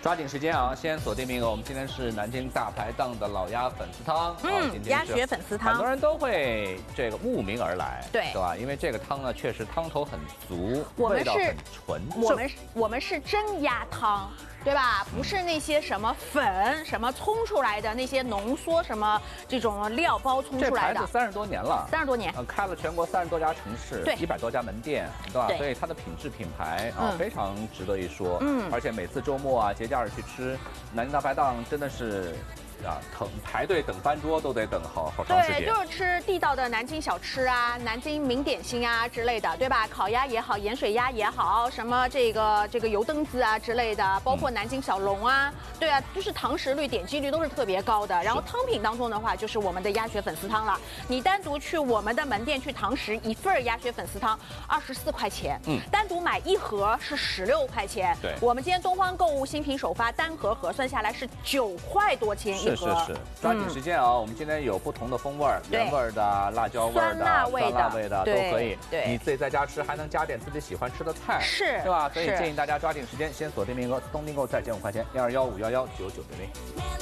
抓紧时间啊，先锁定名额。我们今天是南京大排档的老鸭粉丝汤， 鸭血粉丝汤， 很多人都会这个慕名而来， 对， 是吧？因为这个汤呢，确实汤头很足，味道很纯正。 我们是真鸭汤。 对吧？不是那些什么粉、什么冲出来的那些浓缩什么这种料包冲出来的。 这牌子30多年了 ，30多年， 开了全国30多家城市，对，100多家门店，对吧？所以它的品质品牌啊非常值得一说。而且每次周末啊、节假日去吃南京大排档，真的是。 啊，排队等翻桌都得等好长时间。 对，就是吃地道的南京小吃啊，南京名点心啊之类的，对吧？烤鸭也好，盐水鸭也好，什么这个油灯子啊之类的，包括南京小笼啊，对啊，就是堂食率、点击率都是特别高的。然后汤品当中的话，就是我们的鸭血粉丝汤了。你单独去我们的门店去堂食一份鸭血粉丝汤24块钱，单独买一盒是16块钱。 对， 我们今天东方购物新品首发，单盒核算下来是9块多钱一盒。 是，抓紧时间啊！我们今天有不同的风味儿，原味的、辣椒味的、酸辣味的都可以。对，你自己在家吃还能加点自己喜欢吃的菜，是，对吧？所以建议大家抓紧时间，先锁定名额，东订购再减5块钱，221511990。